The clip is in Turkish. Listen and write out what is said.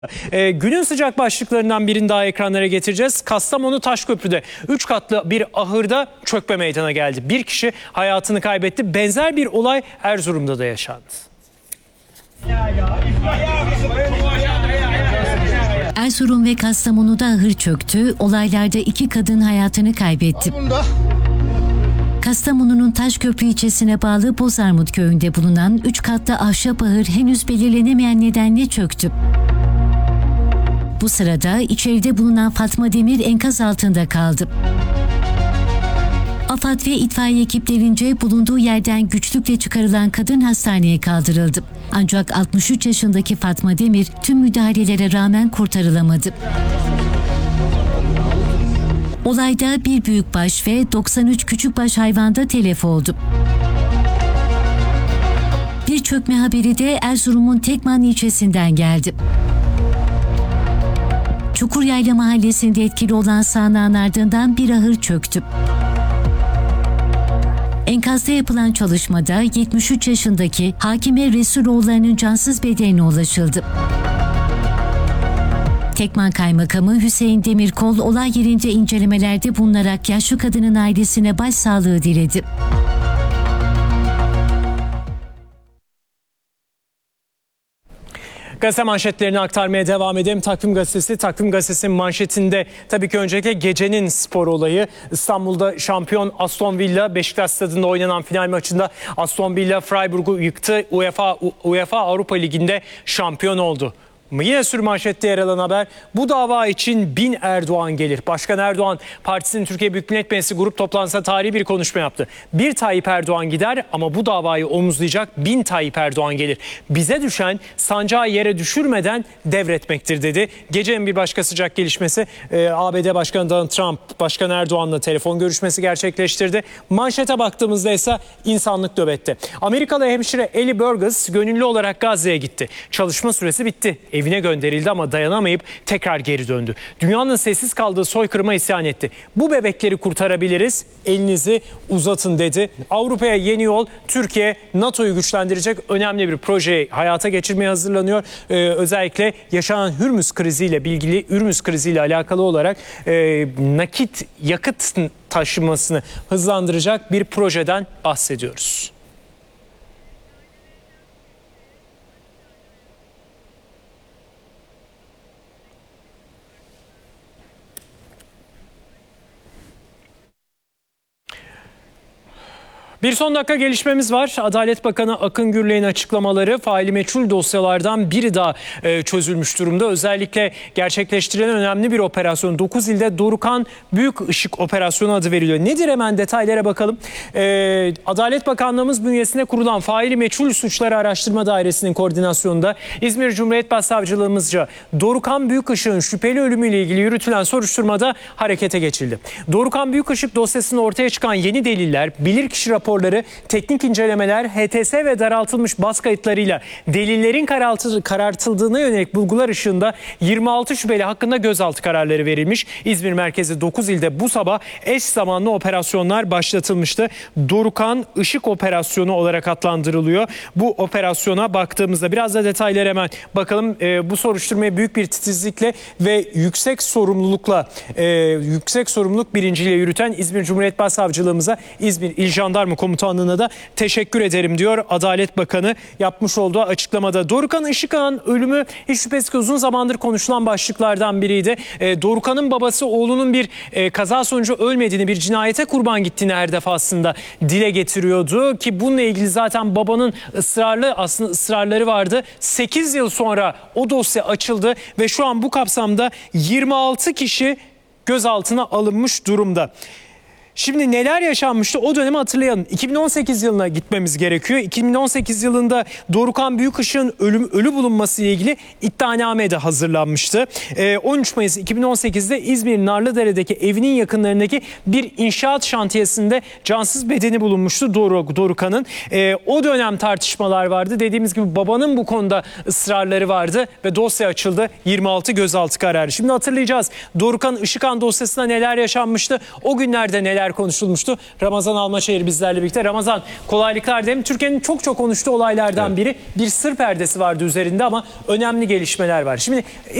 Günün sıcak başlıklarından birini daha ekranlara getireceğiz. Kastamonu Taşköprü'de 3 katlı bir ahırda çökme meydana geldi. Bir kişi hayatını kaybetti. Benzer bir olay Erzurum'da da yaşandı. Erzurum ve Kastamonu'da ahır çöktü. Olaylarda 2 kadın hayatını kaybetti. Kastamonu'nun Taşköprü ilçesine bağlı Bozarmut köyünde bulunan 3 katlı ahşap ahır henüz belirlenemeyen nedenle çöktü. Bu sırada içeride bulunan Fatma Demir enkaz altında kaldı. AFAD ve itfaiye ekiplerince bulunduğu yerden güçlükle çıkarılan kadın hastaneye kaldırıldı. Ancak 63 yaşındaki Fatma Demir tüm müdahalelere rağmen kurtarılamadı. Olayda bir büyükbaş ve 93 küçükbaş hayvanda telef oldu. Bir çökme haberi de Erzurum'un Tekman ilçesinden geldi. Çukuryayla mahallesinde etkili olan sağanağın ardından bir ahır çöktü. Enkazda yapılan çalışmada 73 yaşındaki Hakime Resuloğulları'nın cansız bedenine ulaşıldı. Tekman Kaymakamı Hüseyin Demirkol olay yerinde incelemelerde bulunarak yaşlı kadının ailesine başsağlığı diledi. Gazete manşetlerini aktarmaya devam edelim. Takvim Gazetesi'nin manşetinde tabii ki öncelikle gecenin spor olayı. İstanbul'da şampiyon Aston Villa, Beşiktaş stadında oynanan final maçında Aston Villa Freiburg'u yıktı. UEFA Avrupa Ligi'nde şampiyon oldu. Yine sürmanşette yer alan haber, bu dava için 1000 Erdoğan gelir. Başkan Erdoğan partisinin Türkiye Büyük Millet Meclisi grup toplantısında tarihi bir konuşma yaptı. Bir Tayyip Erdoğan gider ama bu davayı omuzlayacak 1000 Tayyip Erdoğan gelir. Bize düşen sancağı yere düşürmeden devretmektir dedi. Gecenin bir başka sıcak gelişmesi, ABD Başkanı Donald Trump Başkan Erdoğan'la telefon görüşmesi gerçekleştirdi. Manşete baktığımızda ise insanlık nöbette. Amerikalı hemşire Ellie Burgess gönüllü olarak Gazze'ye gitti. Çalışma süresi bitti. Evine gönderildi ama dayanamayıp tekrar geri döndü. Dünyanın sessiz kaldığı soykırıma isyan etti. Bu bebekleri kurtarabiliriz, elinizi uzatın dedi. Avrupa'ya yeni yol, Türkiye NATO'yu güçlendirecek önemli bir projeyi hayata geçirmeye hazırlanıyor. Özellikle yaşanan Hürmüz kriziyle alakalı olarak nakit yakıt taşımasını hızlandıracak bir projeden bahsediyoruz. Bir son dakika gelişmemiz var. Adalet Bakanı Akın Gürlek'in açıklamaları, faili meçhul dosyalardan biri daha çözülmüş durumda. Özellikle gerçekleştirilen önemli bir operasyon. 9 ilde Dorukan Büyük Işık Operasyonu adı veriliyor. Nedir, hemen detaylara bakalım. Adalet Bakanlığımız bünyesinde kurulan faili meçhul suçları araştırma dairesinin koordinasyonunda İzmir Cumhuriyet Başsavcılığımızca Dorukan Büyük Işık'ın şüpheli ölümüyle ilgili yürütülen soruşturmada harekete geçildi. Dorukan Büyük Işık dosyasında ortaya çıkan yeni deliller, bilirkişi raporları, teknik incelemeler, HTS ve daraltılmış bas kayıtlarıyla delillerin karartıldığına yönelik bulgular ışığında 26 şüpheli hakkında gözaltı kararları verilmiş. İzmir merkezi 9 ilde bu sabah eş zamanlı operasyonlar başlatılmıştı. Dorukan Işık Operasyonu olarak adlandırılıyor. Bu operasyona baktığımızda biraz da detaylara hemen bakalım. Bu soruşturmayı büyük bir titizlikle ve yüksek sorumluluk bilinciyle yürüten İzmir Cumhuriyet Başsavcılığımıza, İzmir İl Jandarma Komutanlığı'na da teşekkür ederim diyor Adalet Bakanı yapmış olduğu açıklamada. Dorukan Işık'ın ölümü hiç şüphesiz ki uzun zamandır konuşulan başlıklardan biriydi. Dorukan'ın babası oğlunun bir kaza sonucu ölmediğini, bir cinayete kurban gittiğini her defasında dile getiriyordu ki bununla ilgili zaten babanın ısrarları vardı. 8 yıl sonra o dosya açıldı ve şu an bu kapsamda 26 kişi gözaltına alınmış durumda. Şimdi neler yaşanmıştı, o dönemi hatırlayalım. 2018 yılına gitmemiz gerekiyor. 2018 yılında Dorukan Büyükışık'ın ölü bulunması ile ilgili iddianame de hazırlanmıştı. 13 Mayıs 2018'de İzmir Narlıdere'deki evinin yakınlarındaki bir inşaat şantiyesinde cansız bedeni bulunmuştu Dorukan'ın. O dönem tartışmalar vardı. Dediğimiz gibi babanın bu konuda ısrarları vardı ve dosya açıldı. 26 gözaltı kararı. Şimdi hatırlayacağız. Dorukan Işıkhan dosyasında neler yaşanmıştı? O günlerde neler neler konuşulmuştu. Ramazan Almaçayır bizlerle birlikte. Ramazan, kolaylıklar diyelim. Türkiye'nin çok konuştuğu olaylardan biri. Bir sır perdesi vardı üzerinde ama önemli gelişmeler var. Şimdi